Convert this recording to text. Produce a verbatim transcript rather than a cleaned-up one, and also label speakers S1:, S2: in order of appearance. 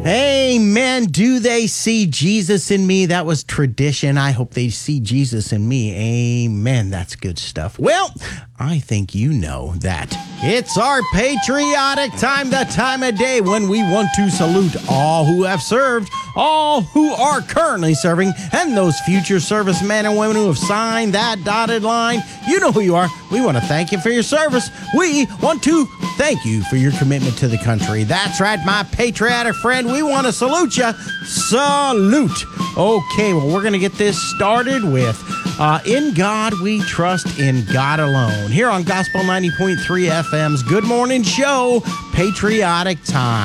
S1: Amen. Do they see Jesus in me? That was tradition. I hope they see Jesus in me. Amen. That's good stuff. Well, I think you know that. It's our patriotic time, the time of day when we want to salute all who have served, all who are currently serving, and those future servicemen and women who have signed that dotted line. You know who you are. We want to thank you for your service. We want to thank you for your commitment to the country. That's right, my patriotic friend. We want to salute you. Salute. Okay, well, we're going to get this started with uh, In God We Trust, in God Alone. Here on Gospel ninety point three F M's Good Morning Show, Patriotic Time.